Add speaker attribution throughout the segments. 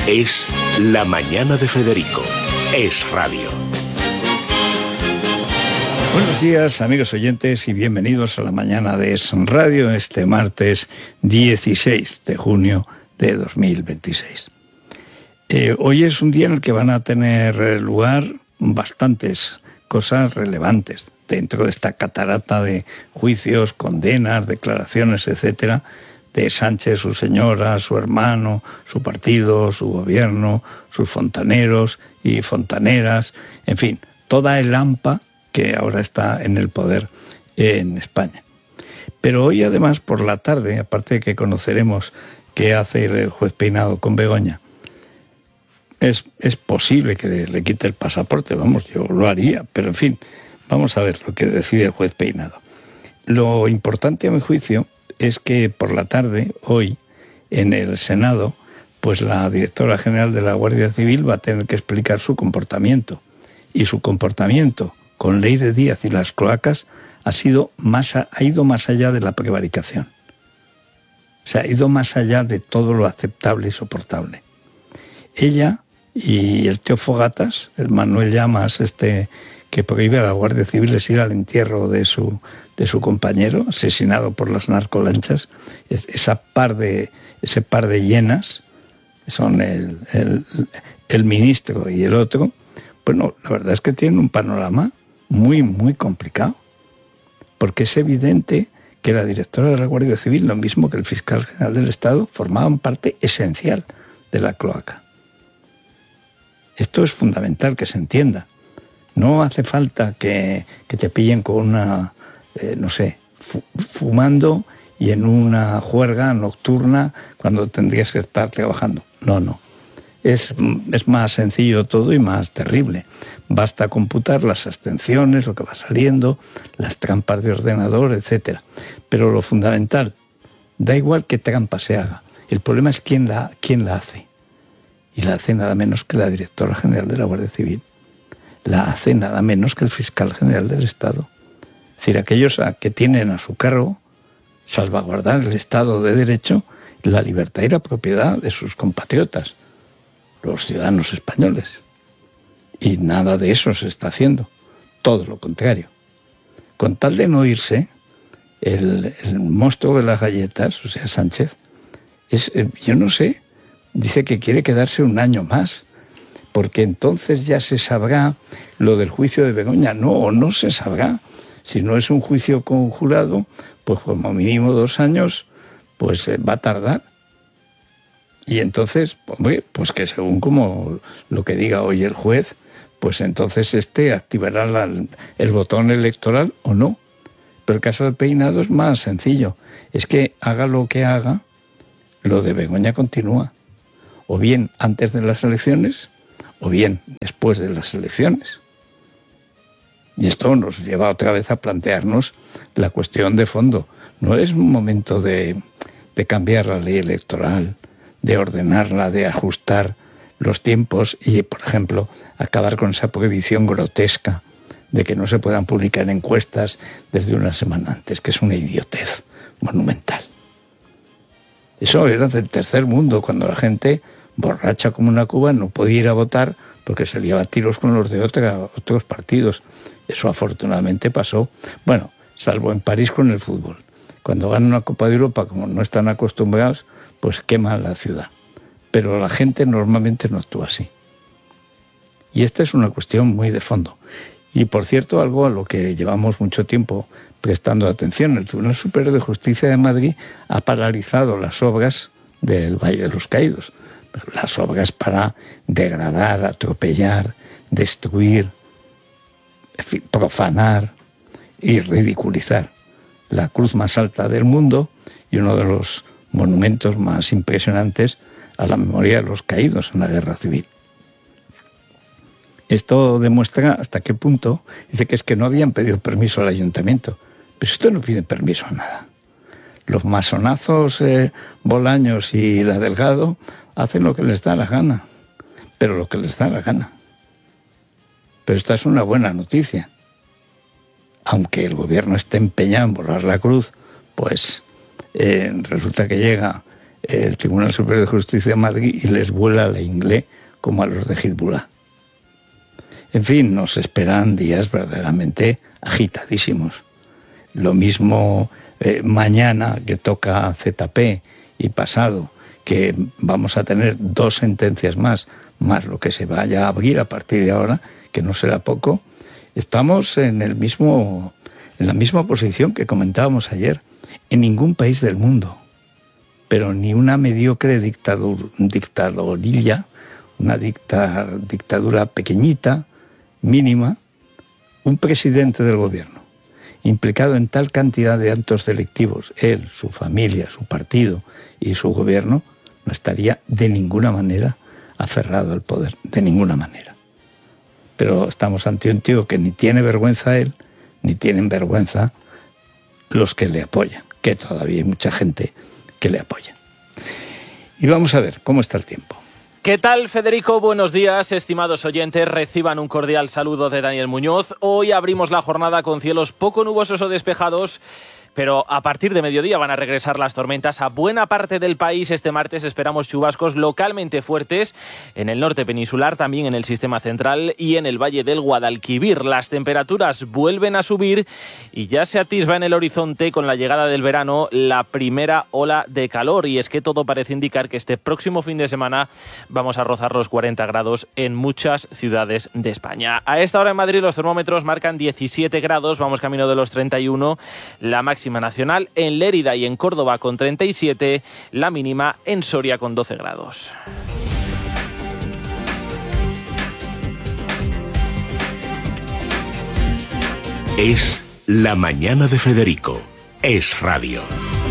Speaker 1: Es La Mañana de Federico. Es radio.
Speaker 2: Buenos días, amigos oyentes, y bienvenidos a La Mañana de Es Radio, este martes 16 de junio de 2026. Hoy es un día en el que van a tener lugar bastantes cosas relevantes dentro de esta catarata de juicios, condenas, declaraciones, etcétera, de Sánchez, su señora, su hermano, su partido, su gobierno, sus fontaneros y fontaneras, en fin, toda el hampa que ahora está en el poder en España. Pero hoy, además, por la tarde, aparte de que conoceremos qué hace el juez Peinado con Begoña, es posible que le quite el pasaporte, vamos, yo lo haría, pero en fin, vamos a ver lo que decide el juez Peinado. Lo importante, a mi juicio, es que por la tarde, hoy, en el Senado, pues la directora general de la Guardia Civil va a tener que explicar su comportamiento. Y su comportamiento con Leire Díaz y las cloacas ha ido más allá de la prevaricación. O sea, ha ido más allá de todo lo aceptable y soportable. Ella y el tío Fogatas, el Manuel Llamas, que prohíbe a la Guardia Civil ir al entierro de su compañero, asesinado por las narcolanchas, ese par de hienas, son el ministro y el otro, bueno, la verdad es que tienen un panorama muy, muy complicado, porque es evidente que la directora de la Guardia Civil, lo mismo que el fiscal general del Estado, formaban parte esencial de la cloaca. Esto es fundamental que se entienda. No hace falta que te pillen con una, fumando y en una juerga nocturna cuando tendrías que estar trabajando. No. Es más sencillo todo y más terrible. Basta computar las abstenciones, lo que va saliendo, las trampas de ordenador, etcétera. Pero lo fundamental, da igual qué trampa se haga. El problema es quién la hace. Y la hace nada menos que la directora general de la Guardia Civil. La hace nada menos que el fiscal general del Estado. Es decir, aquellos que tienen a su cargo salvaguardar el Estado de Derecho, la libertad y la propiedad de sus compatriotas, los ciudadanos españoles. Y nada de eso se está haciendo. Todo lo contrario. Con tal de no irse, el monstruo de las galletas, o sea, Sánchez, yo no sé, dice que quiere quedarse un año más, porque entonces ya se sabrá lo del juicio de Begoña. No se sabrá. Si no es un juicio conjurado, pues como mínimo 2 años, pues va a tardar. Y entonces, hombre, pues que según como lo que diga hoy el juez, pues entonces activará el botón electoral o no. Pero el caso de Peinado es más sencillo. Es que haga lo que haga, lo de Begoña continúa. O bien antes de las elecciones, o bien después de las elecciones. Y esto nos lleva otra vez a plantearnos la cuestión de fondo. No es un momento de cambiar la ley electoral, de ordenarla, de ajustar los tiempos y, por ejemplo, acabar con esa prohibición grotesca de que no se puedan publicar encuestas desde una semana antes, que es una idiotez monumental. Eso era del tercer mundo, cuando la gente, borracha como una cuba, no podía ir a votar porque se liaba a tiros con los de otros partidos. Eso afortunadamente pasó, bueno, salvo en París con el fútbol. Cuando ganan una Copa de Europa, como no están acostumbrados, pues queman la ciudad. Pero la gente normalmente no actúa así. Y esta es una cuestión muy de fondo. Y por cierto, algo a lo que llevamos mucho tiempo prestando atención, el Tribunal Superior de Justicia de Madrid ha paralizado las obras del Valle de los Caídos. Las obras para degradar, atropellar, destruir, en fin, profanar y ridiculizar la cruz más alta del mundo y uno de los monumentos más impresionantes a la memoria de los caídos en la Guerra Civil. Esto demuestra hasta qué punto, dice que es que no habían pedido permiso al ayuntamiento, pero esto no pide permiso a nada. Los masonazos Bolaños y la Delgado hacen lo que les da la gana, pero lo que les da la gana. Pero esta es una buena noticia. Aunque el gobierno esté empeñado en borrar la cruz, pues resulta que llega el Tribunal Superior de Justicia de Madrid y les vuela la inglés como a los de Hezbollah. En fin, nos esperan días verdaderamente agitadísimos. Lo mismo mañana, que toca ZP, y pasado, que vamos a tener 2 sentencias más lo que se vaya a abrir a partir de ahora, que no será poco. Estamos en la misma posición que comentábamos ayer. En ningún país del mundo, pero ni una mediocre dictadurilla, una dictadura pequeñita, mínima, un presidente del gobierno implicado en tal cantidad de actos delictivos, él, su familia, su partido y su gobierno, no estaría de ninguna manera aferrado al poder, de ninguna manera. Pero estamos ante un tío que ni tiene vergüenza él, ni tienen vergüenza los que le apoyan, que todavía hay mucha gente que le apoya. Y vamos a ver cómo está el tiempo.
Speaker 3: ¿Qué tal, Federico? Buenos días, estimados oyentes. Reciban un cordial saludo de Daniel Muñoz. Hoy abrimos la jornada con cielos poco nubosos o despejados, pero a partir de mediodía van a regresar las tormentas a buena parte del país. Este martes esperamos chubascos localmente fuertes en el norte peninsular, también en el sistema central y en el valle del Guadalquivir. Las temperaturas vuelven a subir y ya se atisba en el horizonte con la llegada del verano la primera ola de calor. Y es que todo parece indicar que este próximo fin de semana vamos a rozar los 40 grados en muchas ciudades de España. A esta hora en Madrid los termómetros marcan 17 grados, vamos camino de los 31, la máxima nacional en Lérida y en Córdoba con 37, la mínima en Soria con 12 grados.
Speaker 1: Es La Mañana de Federico. Es radio.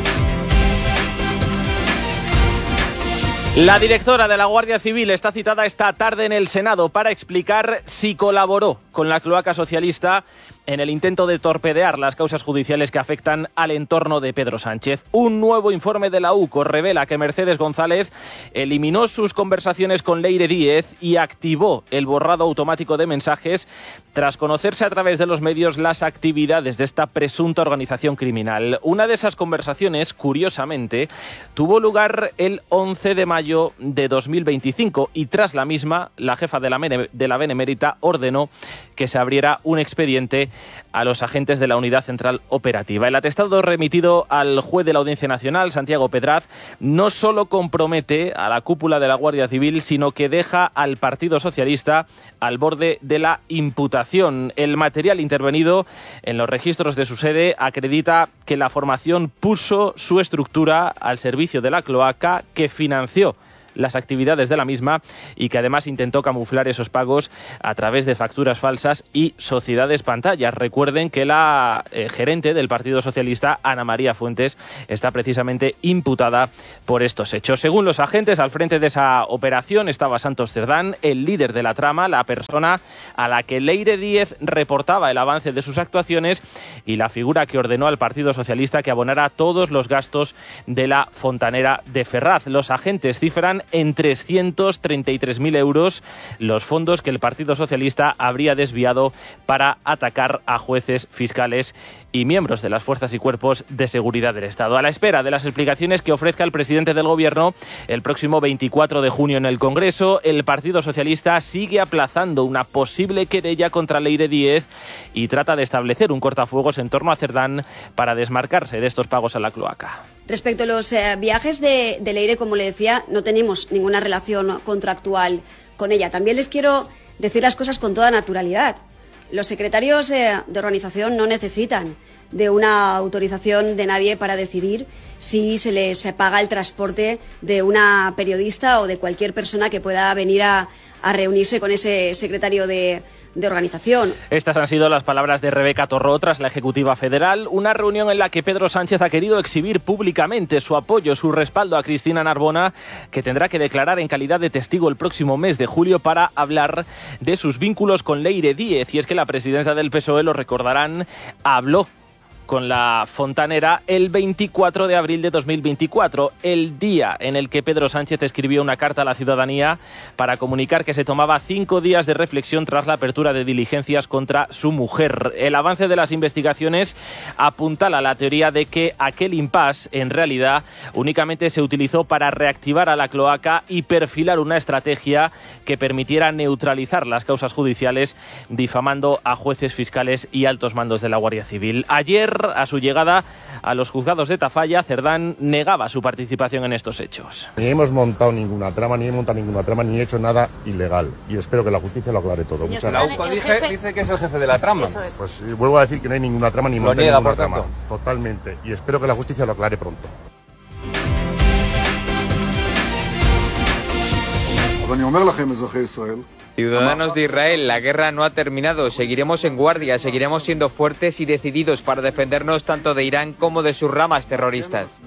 Speaker 3: La directora de la Guardia Civil está citada esta tarde en el Senado para explicar si colaboró con la cloaca socialista en el intento de torpedear las causas judiciales que afectan al entorno de Pedro Sánchez. Un nuevo informe de la UCO revela que Mercedes González eliminó sus conversaciones con Leire Díez y activó el borrado automático de mensajes tras conocerse a través de los medios las actividades de esta presunta organización criminal. Una de esas conversaciones, curiosamente, tuvo lugar el 11 de mayo de 2025 y tras la misma, la jefa de la Benemérita ordenó que se abriera un expediente a los agentes de la Unidad Central Operativa. El atestado remitido al juez de la Audiencia Nacional, Santiago Pedraz, no solo compromete a la cúpula de la Guardia Civil, sino que deja al Partido Socialista al borde de la imputación. El material intervenido en los registros de su sede acredita que la formación puso su estructura al servicio de la cloaca, que financió las actividades de la misma y que además intentó camuflar esos pagos a través de facturas falsas y sociedades pantallas. Recuerden que la gerente del Partido Socialista, Ana María Fuentes, está precisamente imputada por estos hechos. Según los agentes, al frente de esa operación estaba Santos Cerdán, el líder de la trama, la persona a la que Leire Díez reportaba el avance de sus actuaciones y la figura que ordenó al Partido Socialista que abonara todos los gastos de la fontanera de Ferraz. Los agentes cifran en 333.000 euros los fondos que el Partido Socialista habría desviado para atacar a jueces, fiscales y miembros de las fuerzas y cuerpos de seguridad del Estado. A la espera de las explicaciones que ofrezca el presidente del Gobierno el próximo 24 de junio en el Congreso, el Partido Socialista sigue aplazando una posible querella contra Leire Díez y trata de establecer un cortafuegos en torno a Cerdán para desmarcarse de estos pagos a la cloaca.
Speaker 4: Respecto a los viajes de Leire, como le decía, no tenemos ninguna relación contractual con ella. También les quiero decir las cosas con toda naturalidad. Los secretarios de organización no necesitan de una autorización de nadie para decidir si se les paga el transporte de una periodista o de cualquier persona que pueda venir a reunirse con ese secretario de organización.
Speaker 3: Estas han sido las palabras de Rebeca Torró tras la Ejecutiva Federal, una reunión en la que Pedro Sánchez ha querido exhibir públicamente su apoyo, su respaldo a Cristina Narbona, que tendrá que declarar en calidad de testigo el próximo mes de julio para hablar de sus vínculos con Leire Díez. Y es que la presidenta del PSOE, lo recordarán, habló con la fontanera el 24 de abril de 2024, el día en el que Pedro Sánchez escribió una carta a la ciudadanía para comunicar que se tomaba 5 días de reflexión tras la apertura de diligencias contra su mujer. El avance de las investigaciones apuntala la teoría de que aquel impasse en realidad únicamente se utilizó para reactivar a la cloaca y perfilar una estrategia que permitiera neutralizar las causas judiciales, difamando a jueces, fiscales y altos mandos de la Guardia Civil. Ayer, a su llegada a los juzgados de Tafalla, Cerdán negaba su participación en estos hechos.
Speaker 5: Ni hemos montado ninguna trama, ni he montado ninguna trama, ni he hecho nada ilegal. Y espero que la justicia lo aclare todo.
Speaker 6: Muchas gracias. La UCO dice que es el jefe de la trama.
Speaker 5: Pues vuelvo a decir que no hay ninguna trama, ni monté ninguna trama. Totalmente. Y espero que la justicia lo aclare pronto.
Speaker 7: Ciudadanos de Israel, la guerra no ha terminado. Seguiremos en guardia, seguiremos siendo fuertes y decididos para defendernos tanto de Irán como de sus ramas terroristas.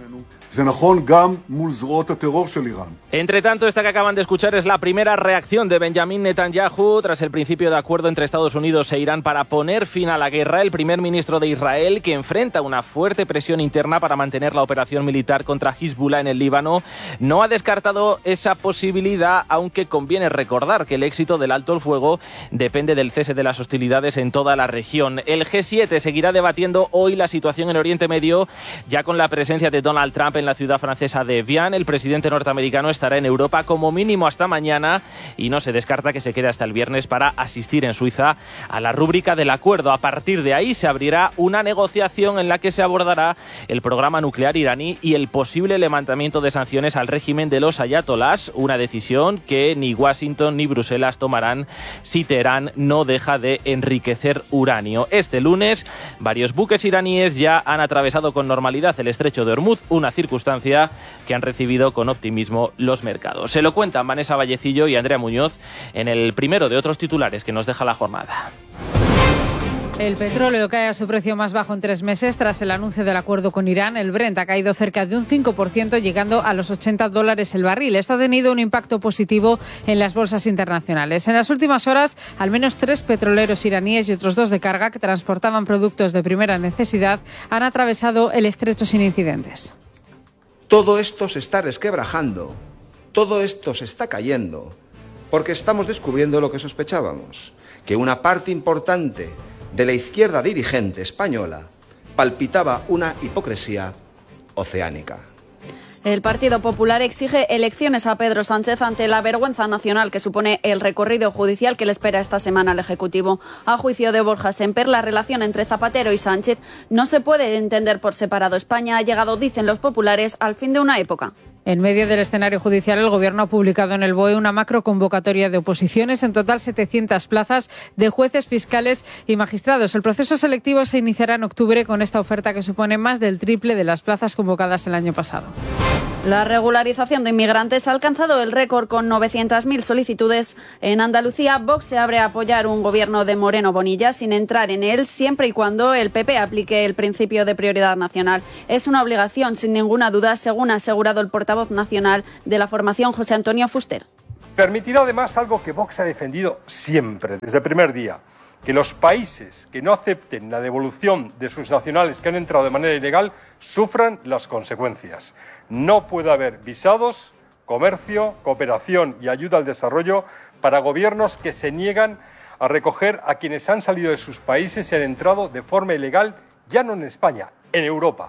Speaker 3: Entre tanto, esta que acaban de escuchar es la primera reacción de Benjamin Netanyahu tras el principio de acuerdo entre Estados Unidos e Irán para poner fin a la guerra. El primer ministro de Israel, que enfrenta una fuerte presión interna para mantener la operación militar contra Hezbollah en el Líbano, no ha descartado esa posibilidad, aunque conviene recordar que el éxito del alto el fuego depende del cese de las hostilidades en toda la región. El G7 seguirá debatiendo hoy la situación en Oriente Medio, ya con la presencia de Donald Trump en la ciudad francesa de Evian. El presidente norteamericano estará en Europa como mínimo hasta mañana y no se descarta que se quede hasta el viernes para asistir en Suiza a la rúbrica del acuerdo. A partir de ahí se abrirá una negociación en la que se abordará el programa nuclear iraní y el posible levantamiento de sanciones al régimen de los ayatolás, una decisión que ni Washington ni Bruselas tomarán si Teherán no deja de enriquecer uranio. Este lunes, varios buques iraníes ya han atravesado con normalidad el estrecho de Hormuz, una circunstancia que han recibido con optimismo los mercados. Se lo cuentan Vanessa Vallecillo y Andrea Muñoz en el primero de otros titulares que nos deja la jornada.
Speaker 8: El petróleo cae a su precio más bajo en 3 meses tras el anuncio del acuerdo con Irán. El Brent ha caído cerca de un 5%, llegando a los $80 el barril. Esto ha tenido un impacto positivo en las bolsas internacionales. En las últimas horas, al menos 3 petroleros iraníes y otros 2 de carga que transportaban productos de primera necesidad han atravesado el estrecho sin incidentes.
Speaker 9: Todo esto se está resquebrajando, todo esto se está cayendo, porque estamos descubriendo lo que sospechábamos, que una parte importante de la izquierda dirigente española palpitaba una hipocresía oceánica.
Speaker 10: El Partido Popular exige elecciones a Pedro Sánchez ante la vergüenza nacional que supone el recorrido judicial que le espera esta semana al Ejecutivo. A juicio de Borja Semper, la relación entre Zapatero y Sánchez no se puede entender por separado. España ha llegado, dicen los populares, al fin de una época.
Speaker 8: En medio del escenario judicial, el Gobierno ha publicado en el BOE una macroconvocatoria de oposiciones, en total 700 plazas de jueces, fiscales y magistrados. El proceso selectivo se iniciará en octubre con esta oferta que supone más del triple de las plazas convocadas el año pasado.
Speaker 10: La regularización de inmigrantes ha alcanzado el récord con 900.000 solicitudes. En Andalucía, Vox se abre a apoyar un gobierno de Moreno Bonilla sin entrar en él, siempre y cuando el PP aplique el principio de prioridad nacional. Es una obligación, sin ninguna duda, según ha asegurado el portavoz nacional de la formación, José Antonio Fuster.
Speaker 11: Permitirá además algo que Vox ha defendido siempre, desde el primer día, que los países que no acepten la devolución de sus nacionales que han entrado de manera ilegal sufran las consecuencias. No puede haber visados, comercio, cooperación y ayuda al desarrollo para gobiernos que se niegan a recoger a quienes han salido de sus países y han entrado de forma ilegal, ya no en España, en Europa.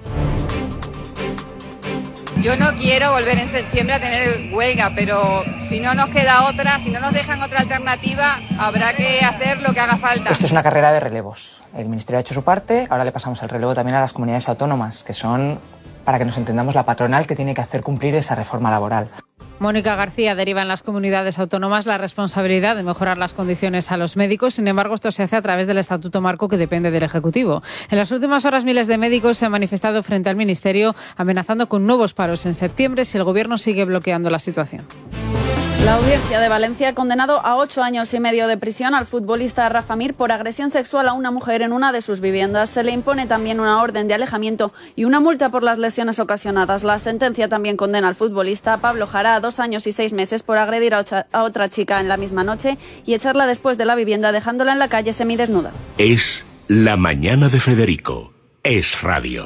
Speaker 12: Yo no quiero volver en septiembre a tener huelga, pero si no nos queda otra, si no nos dejan otra alternativa, habrá que hacer lo que haga falta.
Speaker 13: Esto es una carrera de relevos. El Ministerio ha hecho su parte, ahora le pasamos el relevo también a las comunidades autónomas, que son, para que nos entendamos, la patronal que tiene que hacer cumplir esa reforma laboral.
Speaker 8: Mónica García deriva en las comunidades autónomas la responsabilidad de mejorar las condiciones a los médicos. Sin embargo, esto se hace a través del Estatuto Marco, que depende del Ejecutivo. En las últimas horas, miles de médicos se han manifestado frente al Ministerio, amenazando con nuevos paros en septiembre si el Gobierno sigue bloqueando la situación.
Speaker 10: La Audiencia de Valencia ha condenado a 8 años y medio de prisión al futbolista Rafa Mir por agresión sexual a una mujer en una de sus viviendas. Se le impone también una orden de alejamiento y una multa por las lesiones ocasionadas. La sentencia también condena al futbolista Pablo Jara a 2 años y 6 meses por agredir a otra chica en la misma noche y echarla después de la vivienda, dejándola en la calle semidesnuda.
Speaker 1: Es La Mañana de Federico. es radio.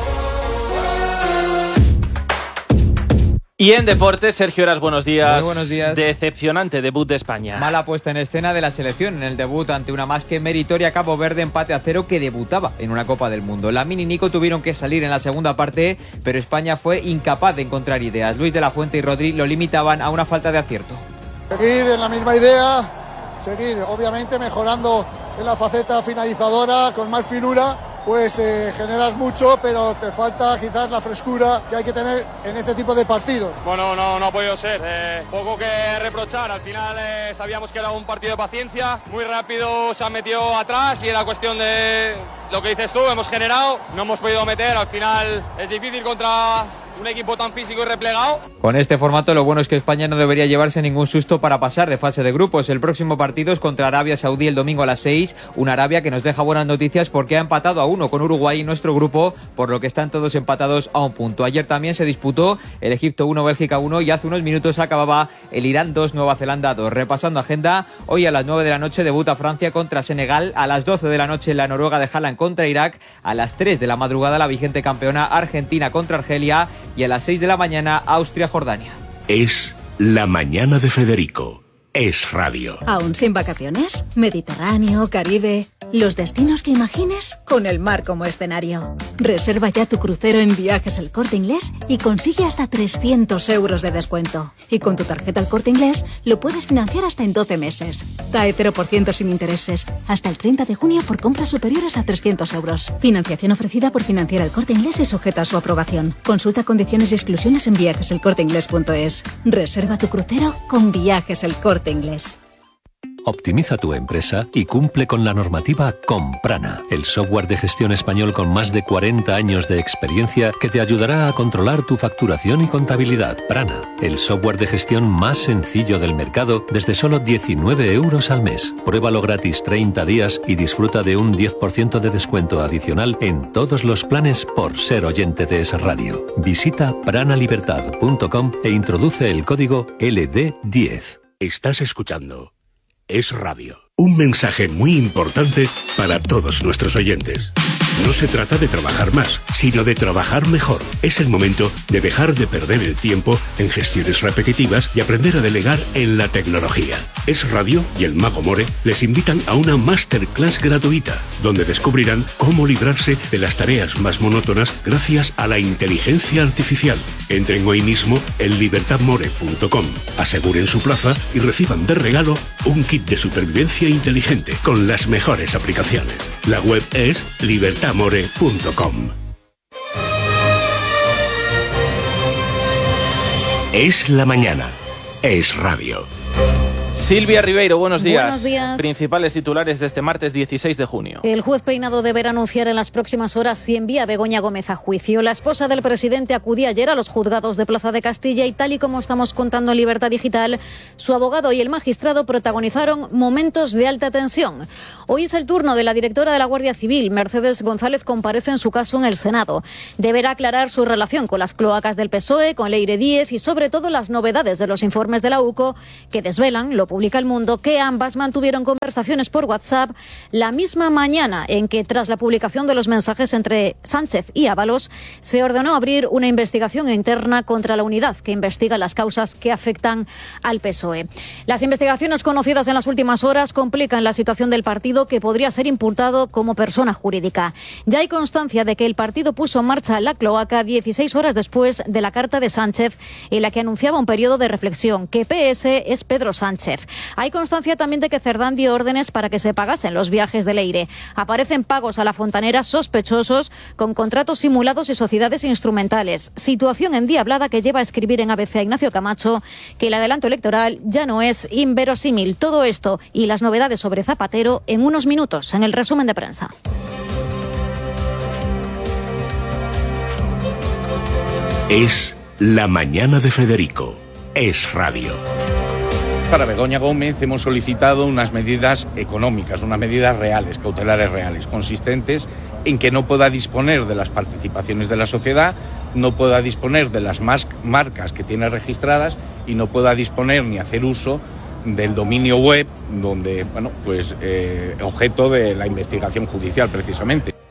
Speaker 3: Y en deportes, Sergio Heras, buenos días.
Speaker 7: Muy buenos días.
Speaker 3: Decepcionante debut de España.
Speaker 7: Mala puesta en escena de la selección en el debut ante una más que meritoria Cabo Verde, empate a 0 que debutaba en una Copa del Mundo. Lamine y Nico tuvieron que salir en la segunda parte, pero España fue incapaz de encontrar ideas. Luis de la Fuente y Rodri lo limitaban a una falta de acierto.
Speaker 14: Seguir en la misma idea, seguir obviamente mejorando en la faceta finalizadora, con más finura. Pues generas mucho, pero te falta quizás la frescura que hay que tener en este tipo de partidos.
Speaker 15: Bueno, no ha podido ser. Poco que reprochar. Al final sabíamos que era un partido de paciencia. Muy rápido se han metido atrás y era cuestión de lo que dices tú. Hemos generado, no hemos podido meter. Al final es difícil contra un equipo tan físico y replegado.
Speaker 7: Con este formato lo bueno es que España no debería llevarse ningún susto para pasar de fase de grupos. El próximo partido es contra Arabia Saudí el domingo a las 6, una Arabia que nos deja buenas noticias porque ha empatado a 1 con Uruguay en nuestro grupo, por lo que están todos empatados a un punto. Ayer también se disputó el Egipto 1, Bélgica 1 y hace unos minutos acababa el Irán 2, Nueva Zelanda 2. Repasando agenda, hoy a las 9 de la noche debuta Francia contra Senegal, a las 12 de la noche la Noruega de Haaland contra Irak, a las 3 de la madrugada la vigente campeona Argentina contra Argelia y a las 6 de la mañana Austria-Jordania.
Speaker 1: Es la mañana de Federico. Es radio.
Speaker 16: ¿Aún sin vacaciones? Mediterráneo, Caribe... Los destinos que imagines con el mar como escenario. Reserva ya tu crucero en Viajes El Corte Inglés y consigue hasta 300 euros de descuento. Y con tu tarjeta El Corte Inglés lo puedes financiar hasta en 12 meses. TAE 0% sin intereses. Hasta el 30 de junio por compras superiores a 300 euros. Financiación ofrecida por Financiera El Corte Inglés y sujeta a su aprobación. Consulta condiciones y exclusiones en viajeselcorteinglés.es. Reserva tu crucero con Viajes El Corte Inglés.
Speaker 17: Optimiza tu empresa y cumple con la normativa con Prana, el software de gestión español con más de 40 años de experiencia que te ayudará a controlar tu facturación y contabilidad. Prana, el software de gestión más sencillo del mercado desde solo 19 euros al mes. Pruébalo gratis 30 días y disfruta de un 10% de descuento adicional en todos los planes por ser oyente de Es Radio. Visita pranalibertad.com e introduce el código LD10.
Speaker 1: Estás escuchando Es Radio. Un mensaje muy importante para todos nuestros oyentes. No se trata de trabajar más, sino de trabajar mejor. Es el momento de dejar de perder el tiempo en gestiones repetitivas y aprender a delegar en la tecnología. Es Radio y el Mago More les invitan a una masterclass gratuita, donde descubrirán cómo librarse de las tareas más monótonas gracias a la inteligencia artificial. Entren hoy mismo en libertadmore.com, aseguren su plaza y reciban de regalo un kit de supervivencia inteligente con las mejores aplicaciones. La web es libertadmore.com. Es la mañana. Es radio.
Speaker 3: Silvia Ribeiro, buenos días.
Speaker 18: Buenos días.
Speaker 3: Principales titulares de este martes 16 de junio.
Speaker 18: El juez Peinado deberá anunciar en las próximas horas si envía a Begoña Gómez a juicio. La esposa del presidente acudía ayer a los juzgados de Plaza de Castilla y, tal y como estamos contando en Libertad Digital, su abogado y el magistrado protagonizaron momentos de alta tensión. Hoy es el turno de la directora de la Guardia Civil, Mercedes González, comparece en su caso en el Senado. Deberá aclarar su relación con las cloacas del PSOE, con Leire Díez y sobre todo las novedades de los informes de la UCO que desvelan, lo publica El Mundo, que ambas mantuvieron conversaciones por WhatsApp la misma mañana en que, tras la publicación de los mensajes entre Sánchez y Ábalos, se ordenó abrir una investigación interna contra la unidad que investiga las causas que afectan al PSOE. Las investigaciones conocidas en las últimas horas complican la situación del partido, que podría ser imputado como persona jurídica. Ya hay constancia de que el partido puso en marcha la cloaca 16 horas después de la carta de Sánchez, en la que anunciaba un periodo de reflexión, que PS es Pedro Sánchez. Hay constancia también de que Cerdán dio órdenes para que se pagasen los viajes de Leire. Aparecen pagos a la fontanera sospechosos con contratos simulados y sociedades instrumentales. Situación endiablada que lleva a escribir en ABC a Ignacio Camacho que el adelanto electoral ya no es inverosímil. Todo esto y las novedades sobre Zapatero en unos minutos en el resumen de prensa.
Speaker 1: Es la mañana de Federico. Es Radio.
Speaker 19: Para Begoña Gómez hemos solicitado unas medidas económicas, unas medidas reales, cautelares reales, consistentes en que no pueda disponer de las participaciones de la sociedad, no pueda disponer de las marcas que tiene registradas y no pueda disponer ni hacer uso del dominio web, donde, objeto de la investigación judicial precisamente.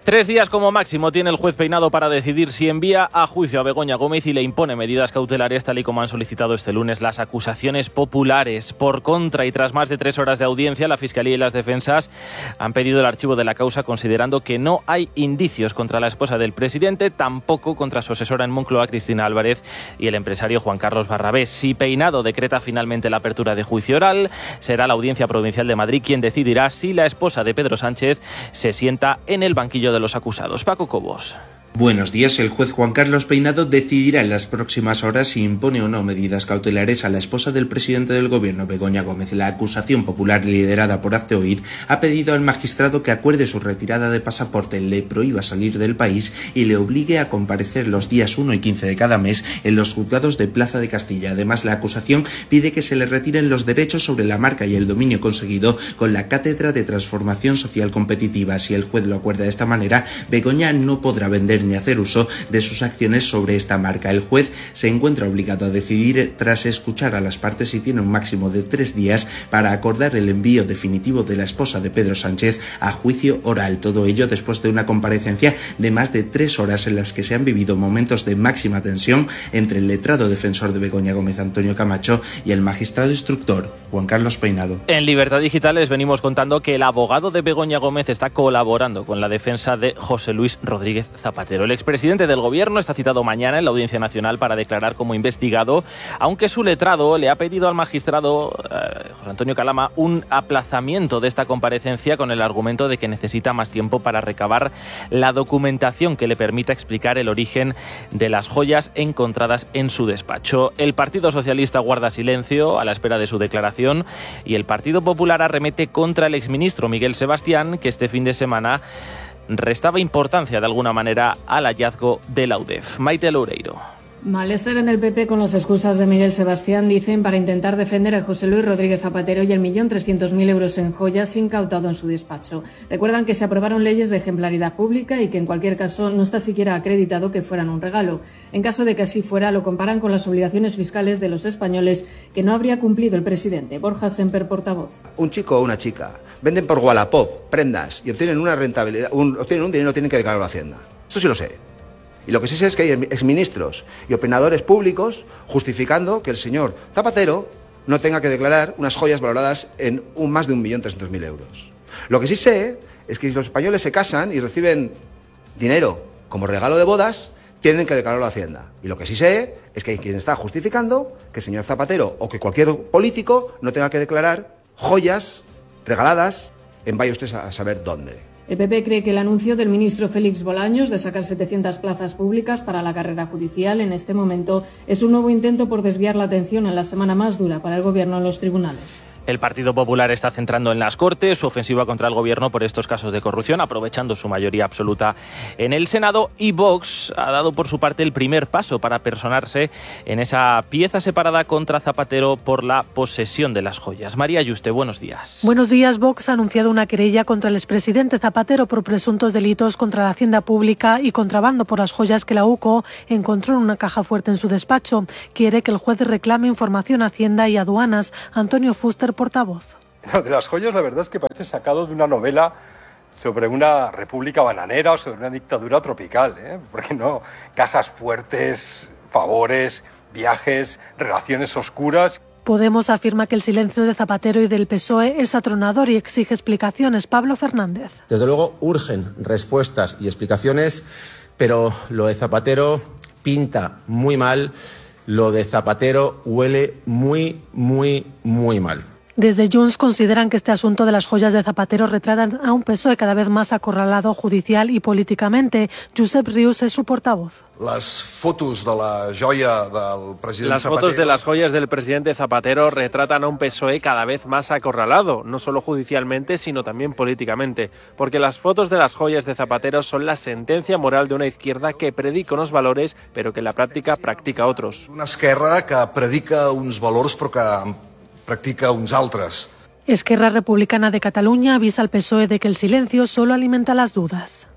Speaker 3: 3 días como máximo tiene el juez Peinado para decidir si envía a juicio a Begoña Gómez y le impone medidas cautelares, tal y como han solicitado este lunes las acusaciones populares. Por contra, y tras más de 3 horas de audiencia, la Fiscalía y las defensas han pedido el archivo de la causa, considerando que no hay indicios contra la esposa del presidente, tampoco contra su asesora en Moncloa, Cristina Álvarez, y el empresario Juan Carlos Barrabés. Si Peinado decreta finalmente la apertura de juicio oral, será la Audiencia Provincial de Madrid quien decidirá si la esposa de Pedro Sánchez se sienta en el banquillo de los acusados. Paco Cobos.
Speaker 20: Buenos días. El juez Juan Carlos Peinado decidirá en las próximas horas si impone o no medidas cautelares a la esposa del presidente del gobierno, Begoña Gómez. La acusación popular liderada por Hazte Oír ha pedido al magistrado que acuerde su retirada de pasaporte, le prohíba salir del país y le obligue a comparecer los días 1 y 15 de cada mes en los juzgados de Plaza de Castilla. Además, la acusación pide que se le retiren los derechos sobre la marca y el dominio conseguido con la Cátedra de Transformación Social Competitiva. Si el juez lo acuerda de esta manera, Begoña no podrá vender ni hacer uso de sus acciones sobre esta marca. El juez se encuentra obligado a decidir tras escuchar a las partes y tiene un máximo de 3 días para acordar el envío definitivo de la esposa de Pedro Sánchez a juicio oral. Todo ello después de una comparecencia de más de 3 horas en las que se han vivido momentos de máxima tensión entre el letrado defensor de Begoña Gómez, Antonio Camacho, y el magistrado instructor, Juan Carlos Peinado.
Speaker 3: En Libertad Digital les venimos contando que el abogado de Begoña Gómez está colaborando con la defensa de José Luis Rodríguez Zapatero. El expresidente del gobierno está citado mañana en la Audiencia Nacional para declarar como investigado, aunque su letrado le ha pedido al magistrado José Antonio Calama un aplazamiento de esta comparecencia con el argumento de que necesita más tiempo para recabar la documentación que le permita explicar el origen de las joyas encontradas en su despacho. El Partido Socialista guarda silencio a la espera de su declaración y el Partido Popular arremete contra el exministro Miguel Sebastián, que este fin de semana restaba importancia de alguna manera al hallazgo de la UDEF. Maite Loureiro.
Speaker 21: Malestar en el PP con las excusas de Miguel Sebastián, dicen, para intentar defender a José Luis Rodríguez Zapatero y el 1.300.000 euros en joyas incautado en su despacho. Recuerdan que se aprobaron leyes de ejemplaridad pública y que en cualquier caso no está siquiera acreditado que fueran un regalo. En caso de que así fuera, lo comparan con las obligaciones fiscales de los españoles que no habría cumplido el presidente. Borja Semper, portavoz.
Speaker 9: Un chico o una chica venden por Wallapop prendas y obtienen una rentabilidad, obtienen un dinero, tienen que declararlo a Hacienda. Esto sí lo sé. Y lo que sí sé es que hay exministros y opinadores públicos justificando que el señor Zapatero no tenga que declarar unas joyas valoradas en más de 1.300.000 euros. Lo que sí sé es que si los españoles se casan y reciben dinero como regalo de bodas, tienen que declararlo a Hacienda. Y lo que sí sé es que hay quien está justificando que el señor Zapatero o que cualquier político no tenga que declarar joyas regaladas en vaya usted a saber dónde.
Speaker 21: El PP cree que el anuncio del ministro Félix Bolaños de sacar 700 plazas públicas para la carrera judicial en este momento es un nuevo intento por desviar la atención en la semana más dura para el gobierno en los tribunales.
Speaker 3: El Partido Popular está centrando en las Cortes su ofensiva contra el gobierno por estos casos de corrupción, aprovechando su mayoría absoluta en el Senado, y Vox ha dado por su parte el primer paso para personarse en esa pieza separada contra Zapatero por la posesión de las joyas. María Yuste, buenos días.
Speaker 22: Buenos días. Vox ha anunciado una querella contra el expresidente Zapatero por presuntos delitos contra la hacienda pública y contrabando por las joyas que la UCO encontró en una caja fuerte en su despacho. Quiere que el juez reclame información a Hacienda y Aduanas. Antonio Fuster, portavoz.
Speaker 11: Lo de las joyas, la verdad es que parece sacado de una novela sobre una república bananera o sobre una dictadura tropical, porque no, cajas fuertes, favores, viajes, relaciones oscuras.
Speaker 22: Podemos afirma que el silencio de Zapatero y del PSOE es atronador y exige explicaciones. Pablo Fernández.
Speaker 23: Desde luego urgen respuestas y explicaciones, pero lo de Zapatero pinta muy mal, lo de Zapatero huele muy, muy, muy mal.
Speaker 22: Desde Junts consideran que este asunto de las joyas de Zapatero retratan a un PSOE cada vez más acorralado judicial y políticamente. Josep Rius es su portavoz.
Speaker 24: Las fotos de la joya del presidente
Speaker 25: Las fotos de las joyas del presidente Zapatero retratan a un PSOE cada vez más acorralado, no solo judicialmente, sino también políticamente, porque las fotos de las joyas de Zapatero son la sentencia moral de una izquierda que predica unos valores, pero que en la práctica practica otros.
Speaker 24: Una esquerra que predica uns valors, però que practica uns altres.
Speaker 22: Esquerra Republicana de Cataluña avisa al PSOE de que el silencio solo alimenta las dudas.